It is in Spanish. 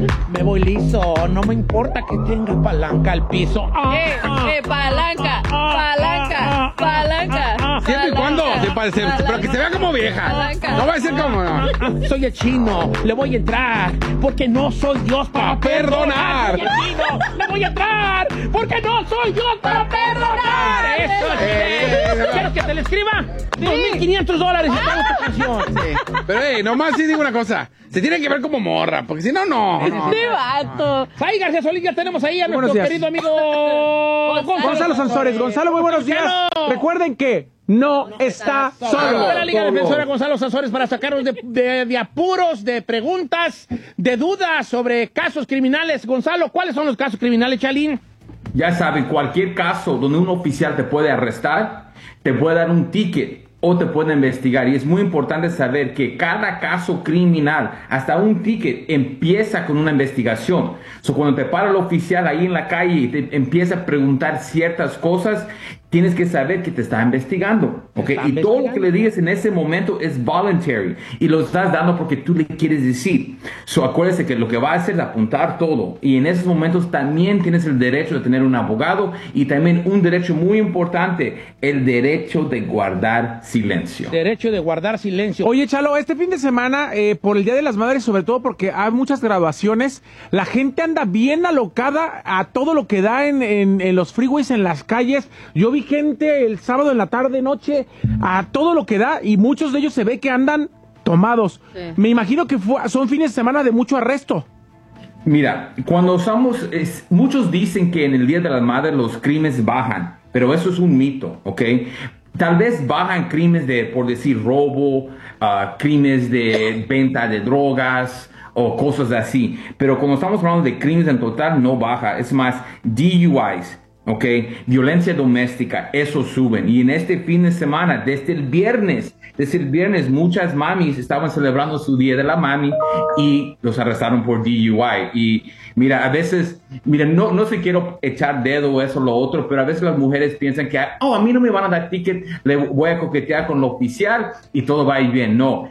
Me voy liso, no me importa que tenga palanca al piso. Palanca, palanca, palanca. Siempre y cuando, pero que se vea como vieja. Palanca. No va a ser como... Soy el chino, le voy a entrar, porque no soy Dios para perdonar. Soy el chino, le voy a entrar, porque no soy Dios para perdonar. Eso es. ¿Quieres que te lo escriba? $2,500 y te hago esta canción. Sí. Pero, nomás sí digo una cosa. Se tiene que ver como morra, porque si no, no. Este vato. Ay, García Solís, ya tenemos ahí a nuestro Buenos días. querido amigo Gonzalo Sansores. Gonzalo, muy buenos días. Recuerden que no está solo. De la Liga Defensora Gonzalo Sansores para sacarnos de apuros, de preguntas, de dudas sobre casos criminales. Gonzalo, ¿cuáles son los casos criminales, Chalín? Ya saben, cualquier caso donde un oficial te puede arrestar, te puede dar un ticket o te puede investigar. Y es muy importante saber que cada caso criminal, hasta un ticket, empieza con una investigación. Cuando te para el oficial ahí en la calle y te empieza a preguntar ciertas cosas, tienes que saber que te está investigando, ¿ok? Y todo lo que le digas en ese momento es voluntary y lo estás dando porque tú le quieres decir. Acuérdese que lo que va a hacer es apuntar todo y en esos momentos también tienes el derecho de tener un abogado y también un derecho muy importante, el derecho de guardar silencio. Derecho de guardar silencio. Oye, Chalo, este fin de semana, por el Día de las Madres, sobre todo porque hay muchas graduaciones, la gente anda bien alocada a todo lo que da en los freeways, en las calles. Yo vi gente el sábado en la tarde, noche, a todo lo que da, y muchos de ellos se ve que andan tomados. Sí. Me imagino que son fines de semana de mucho arresto. Mira, cuando muchos dicen que en el Día de las Madres los crímenes bajan, pero eso es un mito, ¿ok? Tal vez bajan crímenes de, por decir, robo, crímenes de venta de drogas o cosas así, pero cuando estamos hablando de crímenes en total, no baja. Es más, DUIs, ¿ok? Violencia doméstica, eso suben. Y en este fin de semana, desde el viernes, muchas mamis estaban celebrando su Día de la Mami y los arrestaron por DUI. Y mira, a veces, no se quiero echar dedo o eso o lo otro, pero a veces las mujeres piensan que, a mí no me van a dar ticket, le voy a coquetear con lo oficial y todo va a ir bien. No,